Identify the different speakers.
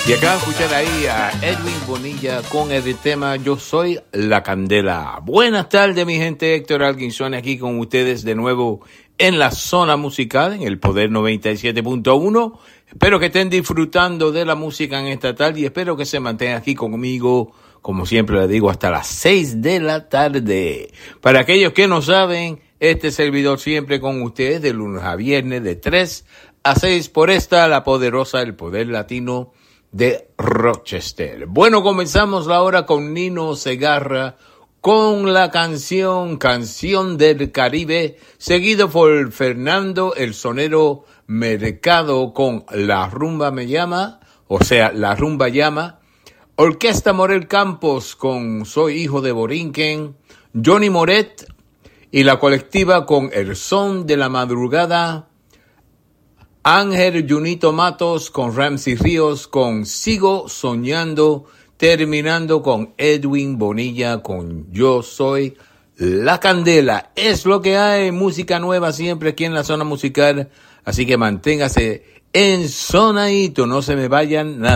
Speaker 1: Y acá escuchar ahí a Edwin Bonilla con el tema Yo Soy la Candela. Buenas tardes, mi gente. Héctor Alguinzón aquí con ustedes de nuevo en la zona musical, en el Poder 97.1. Espero que estén disfrutando de la música en esta tarde y espero que se mantengan aquí conmigo, como siempre les digo, hasta las 6 de la tarde. Para aquellos que no saben, este servidor siempre con ustedes de lunes a viernes de 3 a 6 por esta, la poderosa El Poder Latino de Rochester. Bueno, comenzamos la hora con Nino Segarra con la canción del Caribe, seguido por Fernando el Sonero Mercado con La Rumba Me Llama, o sea, La Rumba Llama, Orquesta Morel Campos con Soy Hijo de Borinquen, Johnny Moret y la colectiva con El Son de la Madrugada, Ángel Junito Matos con Ramsey Ríos con Sigo Soñando, terminando con Edwin Bonilla con Yo Soy la Candela. Es lo que hay, música nueva siempre aquí en la zona musical, así que manténgase en zonadito, no se me vayan nada.